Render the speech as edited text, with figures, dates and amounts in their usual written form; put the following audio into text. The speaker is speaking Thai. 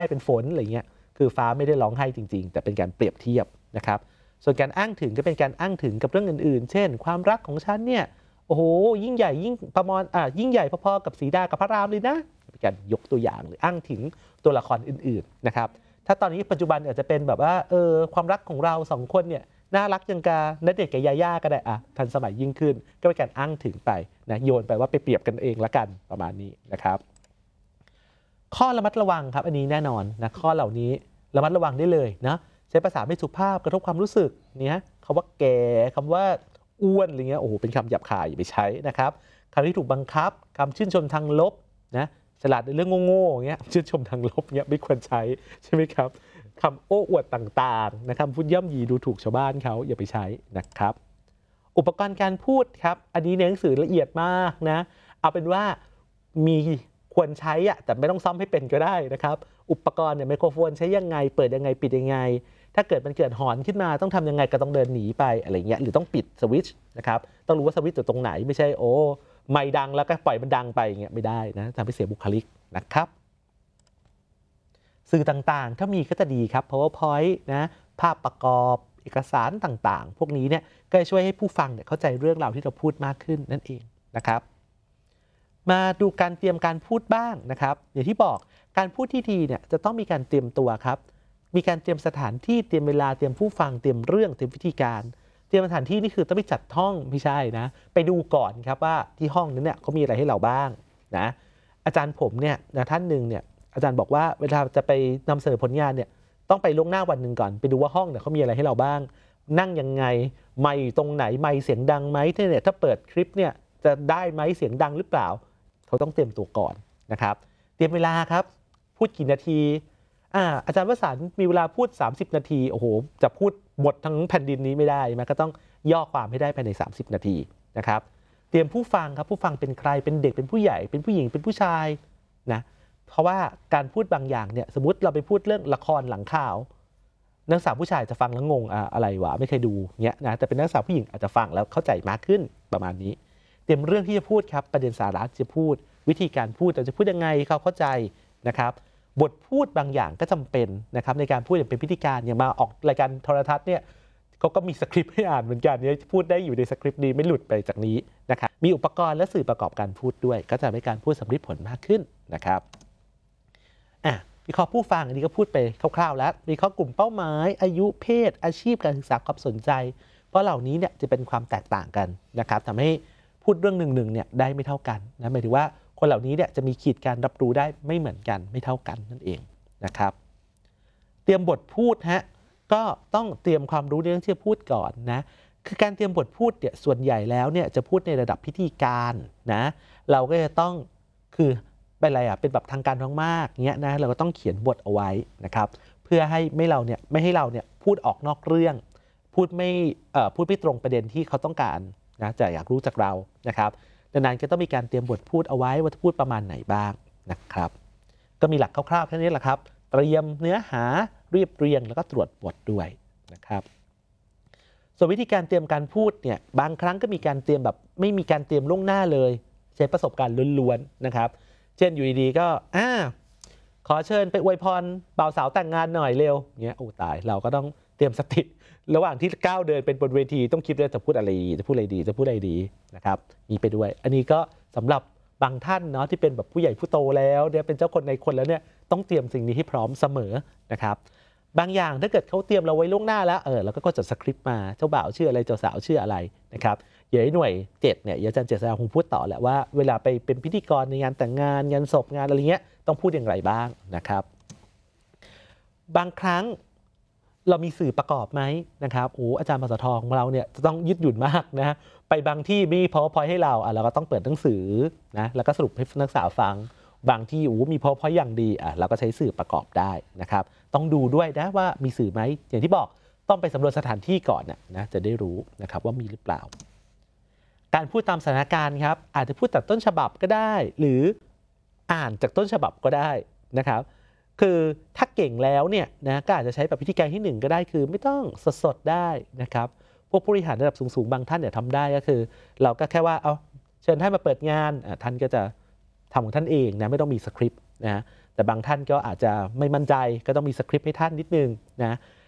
เป็นฝนอะไรเงี้ยคือฟ้าไม่ได้ร้องไห้จริงๆแต่เป็นการเปรียบเทียบนะครับส่วนการอ้างถึงก็เป็นการอ้างถึงกับเรื่องอื่นๆเช่นความรักของฉันเนี่ยโอ้โหยิ่งใหญ่ยิ่งประมาณยิ่งใหญ่พอๆกับสีดากับพระรามเลยนะเป็นการยกตัวอย่างหรืออ้างถึงตัวละครอื่นๆนะครับถ้าตอนนี้ปัจจุบันอาจจะเป็นแบบว่าความรักของเราสองคนเนี่ยน่ารักยังกาณเดชน์กับยาย่าก็ได้ทันสมัยยิ่งขึ้นก็เป็นการอ้างถึงไปนะโยนไปว่าไปเปรียบกันเองละกันประมาณนี้นะครับข้อระมัดระวังครับอันนี้แน่นอนนะข้อเหล่านี้ระมัดระวังได้เลยนะใช้ภาษาไม่สุภาพกระทบความรู้สึกเนี่ยคำว่าแก่คำว่าอ้วนอะไรเงี้ยโอ้โหเป็นคำหยาบคายอย่าไปใช้นะครับคำที่ถูกบังคับคำชื่นชมทางลบนะฉลาดในเรื่องโง่ๆเงี้ยชื่นชมทางลบเงี้ยไม่ควรใช้ใช่ไหมครับคำโอ้อวดต่างๆนะครับพูดย่ำยีดูถูกชาวบ้านเขาอย่าไปใช้นะครับอุปกรณ์การพูดครับอันนี้ในหนังสือละเอียดมากนะเอาเป็นว่ามีควรใช้แต่ไม่ต้องซ่อมให้เป็นก็ได้นะครับอุปกรณ์เนี่ยไมโครโฟนใช้ยังไงเปิดยังไงปิดยังไงถ้าเกิดมันเกิดหอนขึ้นมาต้องทำยังไงก็ต้องเดินหนีไปอะไรเงี้ยหรือต้องปิดสวิตช์นะครับต้องรู้ว่าสวิตช์อยู่ตรงไหนไม่ใช่โอ้ไม่ดังแล้วก็ปล่อยมันดังไปอย่างเงี้ยไม่ได้นะทำให้เสียบุคลิกนะครับสื่อต่างๆถ้ามีก็จะดีครับ PowerPoint นะภาพประกอบเอกสารต่างๆพวกนี้เนี่ยก็จะช่วยให้ผู้ฟังเนี่ยเข้าใจเรื่องราวที่เราพูดมากขึ้นนั่นเองนะครับมาดูการเตรียมการพูดบ้างนะครับอย่างที่บอกการพูดที่ดีเนี่ยจะต้องมีการเตรียมตัวครับมีการเตรียมสถานที่เตรียมเวลาเตรียมผู้ฟังเตรียมเรื่องเตรียมวิธีการเตรียมสถานที่นี่คือต้องไปจัดห้องไม่ใช่นะไปดูก่อนครับว่าที่ห้องนั้นเนี่ยเขามีอะไรให้เราบ้างนะอาจารย์ผมเนี่ยท่านหนึ่งเนี่ยอาจารย์บอกว่าเวลาจะไปนำเสนอผลงานเนี่ยต้องไปล่วงหน้าวันหนึ่งก่อนไปดูว่าห้องเนี่ยเขามีอะไรให้เราบ้างนั่งยังไงไมค์ตรงไหนไมค์เสียงดังไหมเนี่ยถ้าเปิดคลิปเนี่ยจะได้ไหมเสียงดังหรือเปล่าเขาต้องเตรียมตัวก่อนนะครับเตรียมเวลาครับพูดกี่นาทีอาจารย์วสันต์มีเวลาพูด30นาทีโอ้โหจะพูดหมดทั้งแผ่นดินนี้ไม่ได้มันก็ต้องย่อความให้ได้ภายใน30นาทีนะครับเตรียมผู้ฟังครับผู้ฟังเป็นใครเป็นเด็กเป็นผู้ใหญ่เป็นผู้หญิงเป็นผู้ชายนะเพราะว่าการพูดบางอย่างเนี่ยสมมติเราไปพูดเรื่องละครหลังข่าวนักศึกษาผู้ชายจะฟังแล้วงงอะไรวะไม่เคยดูเงี้ยนะแต่เป็นนักศึกษาผู้หญิงอาจจะฟังแล้วเข้าใจมากขึ้นประมาณนี้เตรียมเรื่องที่จะพูดครับประเด็นสาระจะพูดวิธีการพูดเราจะพูดยังไงเขาเข้าใจนะครับบทพูดบางอย่างก็จำเป็นนะครับในการพูดอย่างเป็นพิธีการอย่างมาออกรายการโทรทัศน์เนี่ยเขาก็มีสคริปต์ให้อ่านเหมือนกันเนี่ยพูดได้อยู่ในสคริปต์นี้ไม่หลุดไปจากนี้นะครับมีอุปกรณ์และสื่อประกอบการพูดด้วยก็จะทำให้การพูดสำลิดผลมากขึ้นนะครับวิเคราะห์ผู้ฟังอันนี้ก็พูดไปคร่าวๆแล้ววิเคราะห์กลุ่มเป้าหมายอายุเพศอาชีพการศึกษาความสนใจเพราะเหล่านี้เนี่ยจะเป็นความแตกต่างกันนะครับทำให้พูดเรื่องหนึ่งเนี่ยได้ไม่เท่ากันนะหมายถึงว่าคนเหล่านี้เนี่ยจะมีขีดการรับรู้ได้ไม่เหมือนกันไม่เท่ากันนั่นเองนะครับเตรียมบทพูดก็ต้องเตรียมความรู้ในเรื่องที่จะพูดก่อนนะคือการเตรียมบทพูดเนี่ยส่วนใหญ่แล้วเนี่ยจะพูดในระดับพิธีการนะเราก็จะต้องคือเป็นอะไรเป็นแบบทางการมากๆเงี้ยนะเราก็ต้องเขียนบทเอาไว้นะครับเพื่อให้ไม่ให้เราเนี่ยพูดออกนอกเรื่องพูดไม่ตรงประเด็นที่เขาต้องการนะจะอยากรู้จากเรานะครับดังนั้นก็ต้องมีการเตรียมบทพูดเอาไว้ว่าจะพูดประมาณไหนบ้างนะครับก็มีหลักคร่าวๆแค่นี้แหละครับเตรียมเนื้อหาเรียบเรียงแล้วก็ตรวจบทด้วยนะครับส่วนวิธีการเตรียมการพูดเนี่ยบางครั้งก็มีการเตรียมแบบไม่มีการเตรียมล่วงหน้าเลยใช้ประสบการณ์ล้วนๆนะครับเช่นอยู่ดีๆก็ขอเชิญไปอวยพรบ่าวสาวแต่งงานหน่อยเร็วเงี้ยโอ้ตายเราก็ต้องเตรียมสติระหว่างที่ก้าวเดินเป็นบนเวทีต้องคิดว่าจะพูดอะไรดีจะพูดอะไรดีนะครับมีไปด้วยอันนี้ก็สำหรับบางท่านเนาะที่เป็นแบบผู้ใหญ่ผู้โตแล้วเนี่ยเป็นเจ้าคนในคนแล้วเนี่ยต้องเตรียมสิ่งนี้ให้พร้อมเสมอนะครับบางอย่างถ้าเกิดเขาเตรียมเราไว้ล่วงหน้าแล้วเราก็จดสคริปต์มาเจ้าบ่าวชื่ออะไรเจ้าสาวชื่ออะไรนะครับเดี๋ยวหน่วย7เนี่ยอาจารย์เจษฎาคงพูดต่อแหละว่าเวลาไปเป็นพิธีกรในงานแต่งงานงานศพงานอะไรเงี้ยต้องพูดอย่างไรบ้างนะครับบางครั้งเรามีสื่อประกอบไหมนะครับอาจารย์ภาษาทองเราเนี่ยจะต้องยืดหยุ่นมากนะไปบางที่มี PowerPoint ให้เราก็ต้องเปิดหนังสือนะแล้วก็สรุปให้นักศึกษาฟังบางที่มี PowerPoint อย่างดีเราก็ใช้สื่อประกอบได้นะครับต้องดูด้วยนะว่ามีสื่อไหมอย่างที่บอกต้องไปสำรวจสถานที่ก่อนนะจะได้รู้นะครับว่ามีหรือเปล่าการพูดตามสถานการณ์ครับอาจจะพูดจากต้นฉบับก็ได้หรืออ่านจากต้นฉบับก็ได้นะครับคือถ้าเก่งแล้วเนี่ยนะก็อาจจะใช้แบบพิธีการที่1ก็ได้คือไม่ต้องสดได้นะครับพวกผู้บริหารระดับสูงๆบางท่านเนี่ยทำได้ก็คือเราก็แค่ว่าเชิญท่านมาเปิดงานท่านก็จะทำของท่านเองนะไม่ต้องมีสคริปต์นะแต่บางท่านก็อาจจะไม่มั่นใจก็ต้องมีสคริปต์ให้ท่านนิดนึงนะ